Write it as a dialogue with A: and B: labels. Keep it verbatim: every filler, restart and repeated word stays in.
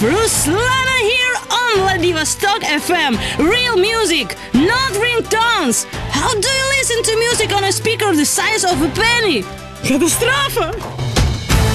A: Ruslana here on Vladivostok F M. Real music, not ringtones. How do you listen to music on a speaker the size of a penny? Катастрофа!